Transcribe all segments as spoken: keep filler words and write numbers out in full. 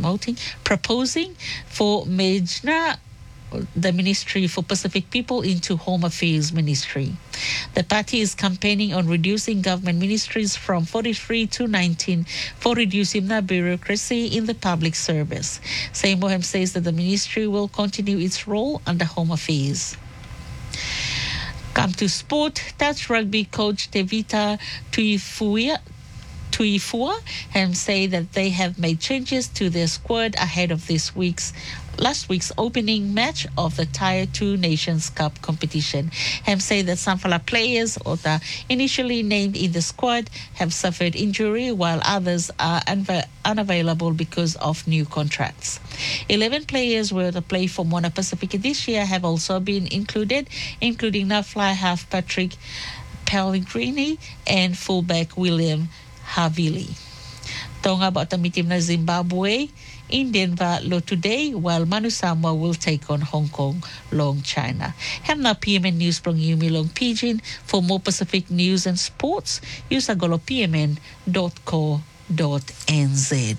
promoting, proposing for Mejna, the Ministry for Pacific People, into Home Affairs Ministry. The party is campaigning on reducing government ministries from forty-three to nineteen for reducing the bureaucracy in the public service. Seymour says that the ministry will continue its role under Home Affairs. Come to sport. Touch rugby coach Tevita Tuifua Tuifua and say that they have made changes to their squad ahead of this week's last week's opening match of the Tier two Nations Cup competition. Ham say that some fellow players or the initially named in the squad have suffered injury, while others are unva- unavailable because of new contracts. Eleven players were to play for Moana Pacific this year have also been included, including now fly half Patrick Pellegrini and fullback William Havili. Talking about the meeting na Zimbabwe in Denver lo today, while Manu Samoa will take on Hong Kong long China. Hem na P M N News from Yumi Long Pidgin. For more Pacific news and sports, use agolo p m n dot co dot n z.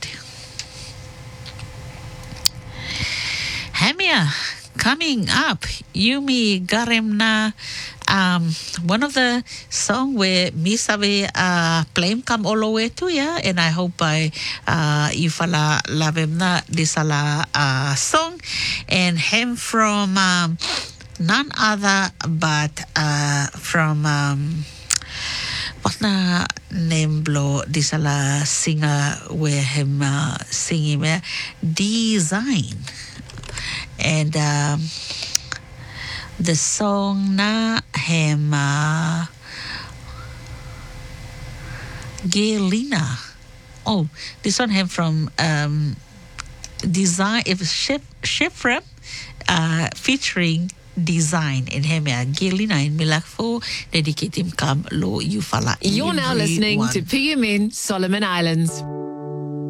Hamia, coming up, Yumi Garemna. Um, one of the song where Misabe uh play come all the way to ya, and I hope I uh ifala lavemna disala uh song, and him from um, none other but uh from um what na name blow disala singer where him uh, singing uh, Design, and um the song na him uh, Gaylina. Oh, this one him from um, Design. If Shif Shifra uh, featuring Design in him ya Gaylina in Milakfo dedicate him kam lo you fala. You're now listening one. to P M N Solomon Islands.